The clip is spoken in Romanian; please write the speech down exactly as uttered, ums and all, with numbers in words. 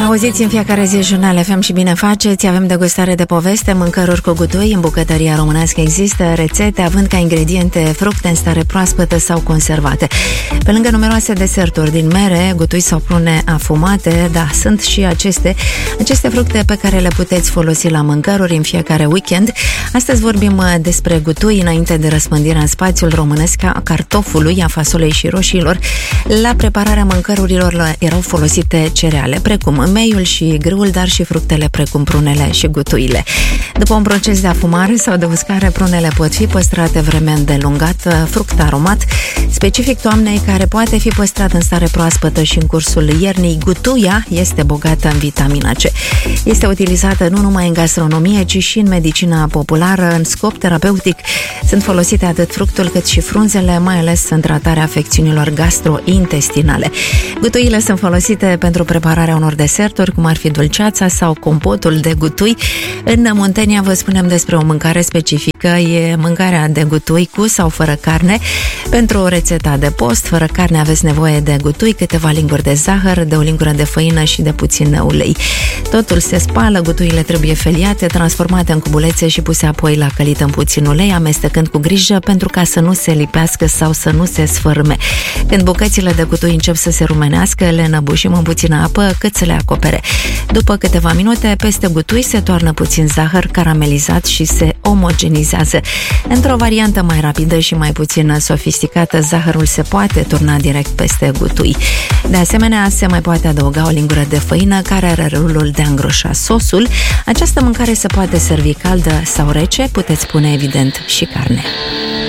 Auziți în fiecare zi Jurnal F M și bine faceți. Avem degustare de poveste, mâncăruri cu gutui. În bucătăria românească există rețete având ca ingrediente fructe în stare proaspătă sau conservate. Pe lângă numeroase deserturi din mere, gutui sau prune afumate, da, sunt și aceste, aceste fructe pe care le puteți folosi la mâncăruri în fiecare weekend. Astăzi vorbim despre gutui înainte de răspândirea în spațiul românesc a cartofului, a fasolei și roșiilor. La prepararea mâncărurilor erau folosite cereale, precum meiul și grâul, dar și fructele precum prunele și gutuile. După un proces de afumare sau de uscare, prunele pot fi păstrate vreme îndelungată, fruct aromat, specific toamnei, care poate fi păstrat în stare proaspătă și în cursul iernii. Gutuia este bogată în vitamina C. Este utilizată nu numai în gastronomie, ci și în medicina populară, în scop terapeutic. Sunt folosite atât fructul cât și frunzele, mai ales în tratarea afecțiunilor gastrointestinale. Gutuile sunt folosite pentru prepararea unor deserturi, cum ar fi dulceața sau compotul de gutui. În Muntenia vă spunem despre o mâncare specifică, e mâncarea de gutui cu sau fără carne. Pentru rețeta de post, fără carne, aveți nevoie de gutui, câteva linguri de zahăr, de o lingură de făină și de puțin ulei. Totul se spală, gutuile trebuie feliate, transformate în cubulețe și puse apoi la călit în puțin ulei, amestecând cu grijă pentru ca să nu se lipească sau să nu se sfârme. Când bucățile de gutui încep să se rumenească, le înăbușim în puțină apă cât să le acopere. După câteva minute, peste gutui se toarnă puțin zahăr caramelizat și se omogenizează. Într-o variantă mai rapidă și mai puțin sofisticată, zahărul se poate turna direct peste gutui. De asemenea, se mai poate adăuga o lingură de făină care are rolul de a îngroșa sosul. Această mâncare se poate servi caldă sau rece, puteți pune evident și carne.